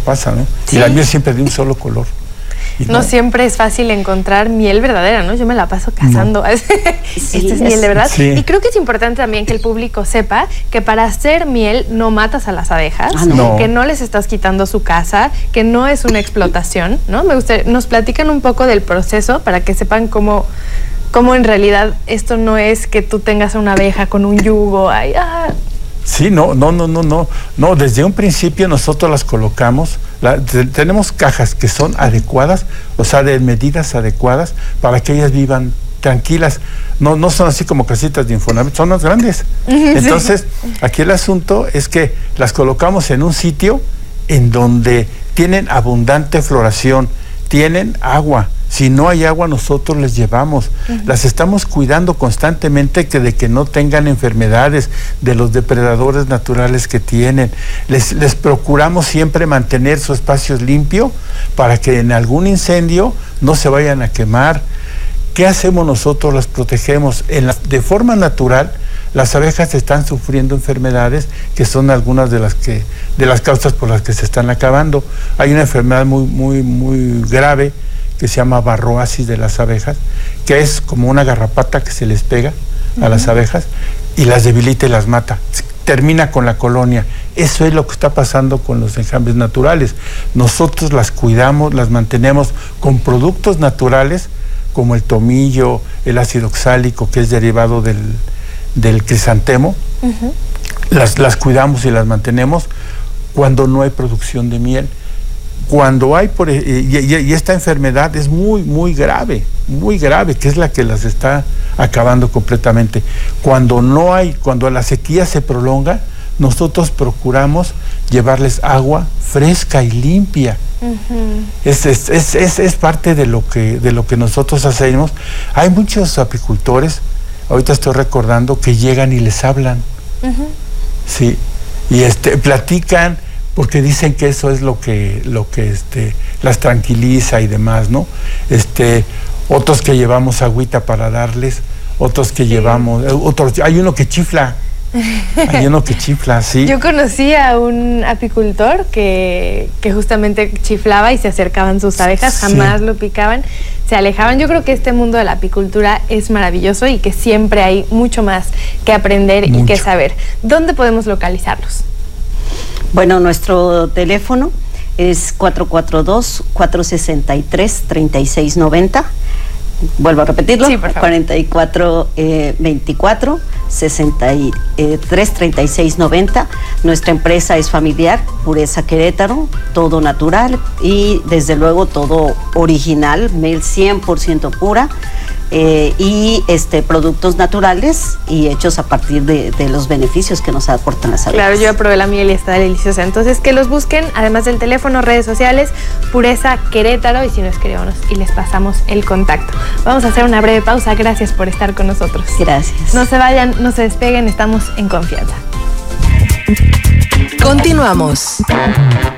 pasa, ¿no? Sí. Y la miel siempre de un solo color. No siempre es fácil encontrar miel verdadera, ¿no? Yo me la paso cazando. No. Esta es miel de verdad. Sí. Y creo que es importante también que el público sepa que para hacer miel no matas a las abejas, que no les estás quitando su casa, que no es una explotación, ¿no? Me gustaría, nos platican un poco del proceso para que sepan cómo en realidad esto no es que tú tengas una abeja con un yugo ahí. Sí, no, desde un principio nosotros las colocamos, tenemos cajas que son adecuadas, o sea, de medidas adecuadas para que ellas vivan tranquilas, no son así como casitas de Infonavit, son más grandes. Entonces, aquí el asunto es que las colocamos en un sitio en donde tienen abundante floración, tienen agua. Si no hay agua, nosotros les llevamos. Las estamos cuidando constantemente de que no tengan enfermedades, de los depredadores naturales que tienen. Les procuramos siempre mantener su espacio limpio para que en algún incendio no se vayan a quemar. ¿Qué hacemos nosotros? Las protegemos. De forma natural, las abejas están sufriendo enfermedades que son algunas de las causas por las que se están acabando. Hay una enfermedad muy grave que se llama varroasis de las abejas, que es como una garrapata que se les pega a las abejas y las debilita y las mata. Termina con la colonia. Eso es lo que está pasando con los enjambres naturales. Nosotros las cuidamos, las mantenemos con productos naturales como el tomillo, el ácido oxálico, que es derivado del crisantemo. Las cuidamos y las mantenemos cuando no hay producción de miel. Cuando hay, y esta enfermedad es muy grave, que es la que las está acabando completamente. Cuando la sequía se prolonga, nosotros procuramos llevarles agua fresca y limpia. Es parte de lo que nosotros hacemos. Hay muchos apicultores, ahorita estoy recordando, que llegan y les hablan. Sí, y platican, porque dicen que eso es lo que las tranquiliza y demás, ¿no? Otros que llevamos agüita para darles, otros que llevamos, hay uno que chifla. Sí. Yo conocí a un apicultor que justamente chiflaba y se acercaban sus abejas, jamás lo picaban, se alejaban. Yo creo que este mundo de la apicultura es maravilloso y que siempre hay mucho más que aprender y que saber. ¿Dónde podemos localizarlos? Bueno, nuestro teléfono es 442-463-3690. Vuelvo a repetirlo. Sí, por favor. 4424-633690. Nuestra empresa es familiar, Pureza Querétaro, todo natural y desde luego todo original, miel 100% pura. Y productos naturales y hechos a partir de los beneficios que nos aportan las abejas. Claro, yo probé la miel y está deliciosa. Entonces, que los busquen, además del teléfono, redes sociales, Pureza Querétaro, y si no, escríbanos y les pasamos el contacto. Vamos a hacer una breve pausa. Gracias por estar con nosotros. Gracias. No se vayan, no se despeguen, estamos en confianza. Continuamos.